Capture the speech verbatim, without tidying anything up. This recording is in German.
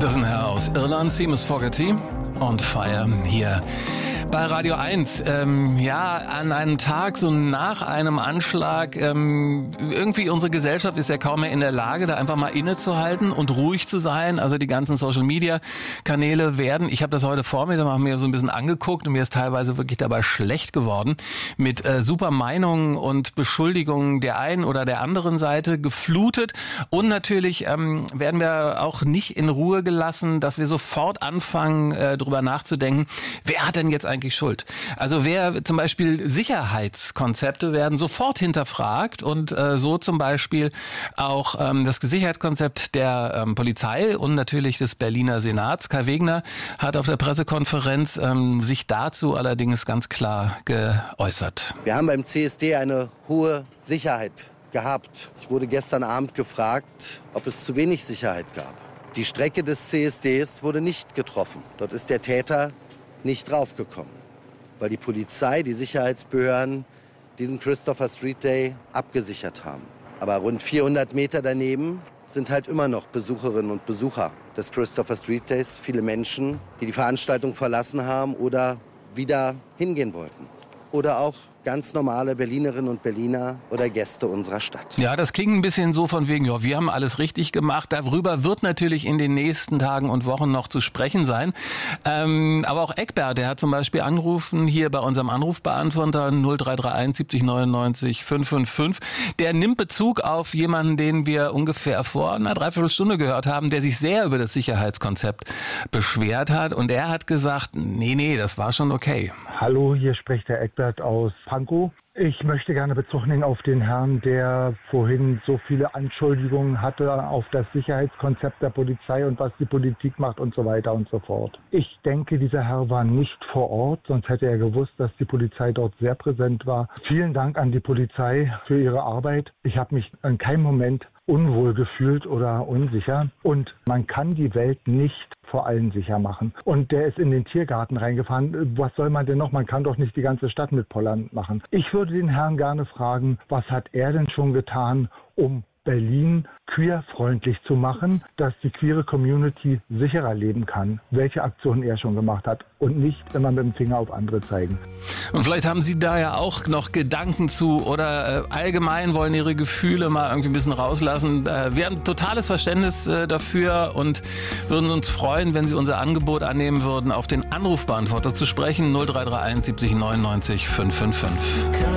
Das ist ein Herr aus Irland, Seamus Fogarty und Fire hier bei Radio eins. Ähm, ja, an einem Tag, so nach einem Anschlag, ähm, irgendwie unsere Gesellschaft ist ja kaum mehr in der Lage, da einfach mal innezuhalten und ruhig zu sein. Also die ganzen Social-Media-Kanäle werden, ich habe das heute Vormittag mal mir so ein bisschen angeguckt und mir ist teilweise wirklich dabei schlecht geworden, mit äh, super Meinungen und Beschuldigungen der einen oder der anderen Seite geflutet. Und natürlich ähm, werden wir auch nicht in Ruhe gelassen, dass wir sofort anfangen, äh, drüber nachzudenken, wer hat denn jetzt eigentlich schuld? Also wer zum Beispiel Sicherheitskonzepte werden sofort hinterfragt und äh, so zum Beispiel auch ähm, das Sicherheitskonzept der ähm, Polizei und natürlich des Berliner Senats. Kai Wegner hat auf der Pressekonferenz ähm, sich dazu allerdings ganz klar geäußert. Wir haben beim C S D eine hohe Sicherheit gehabt. Ich wurde gestern Abend gefragt, ob es zu wenig Sicherheit gab. Die Strecke des C S Ds wurde nicht getroffen. Dort ist der Täter nicht draufgekommen, weil die Polizei, die Sicherheitsbehörden diesen Christopher Street Day abgesichert haben. Aber rund vierhundert Meter daneben sind halt immer noch Besucherinnen und Besucher des Christopher Street Days. Viele Menschen, die die Veranstaltung verlassen haben oder wieder hingehen wollten. Oder auch ganz normale Berlinerinnen und Berliner oder Gäste unserer Stadt. Ja, das klingt ein bisschen so von wegen, ja, wir haben alles richtig gemacht. Darüber wird natürlich in den nächsten Tagen und Wochen noch zu sprechen sein. Ähm, aber auch Eckbert, der hat zum Beispiel angerufen hier bei unserem Anrufbeantworter null drei drei eins siebzig neunundneunzig fünf fünf fünf. Der nimmt Bezug auf jemanden, den wir ungefähr vor einer Dreiviertelstunde gehört haben, der sich sehr über das Sicherheitskonzept beschwert hat. Und er hat gesagt, nee, nee, das war schon okay. Hallo, hier spricht der Eckbert aus Pankow. Ich möchte gerne Bezug nehmen auf den Herrn, der vorhin so viele Anschuldigungen hatte auf das Sicherheitskonzept der Polizei und was die Politik macht und so weiter und so fort. Ich denke, dieser Herr war nicht vor Ort, sonst hätte er gewusst, dass die Polizei dort sehr präsent war. Vielen Dank an die Polizei für ihre Arbeit. Ich habe mich in keinem Moment unwohl gefühlt oder unsicher. Und man kann die Welt nicht vor allen sicher machen. Und der ist in den Tiergarten reingefahren. Was soll man denn noch? Man kann doch nicht die ganze Stadt mit Pollern machen. Ich würde den Herrn gerne fragen, was hat er denn schon getan, um Berlin queerfreundlich zu machen, dass die queere Community sicherer leben kann. Welche Aktionen er schon gemacht hat und nicht immer mit dem Finger auf andere zeigen. Und vielleicht haben Sie da ja auch noch Gedanken zu oder äh, allgemein wollen Ihre Gefühle mal irgendwie ein bisschen rauslassen. Äh, wir haben totales Verständnis äh, dafür und würden uns freuen, wenn Sie unser Angebot annehmen würden, auf den Anrufbeantworter zu sprechen null drei drei eins siebzig neunundneunzig fünf fünf fünf.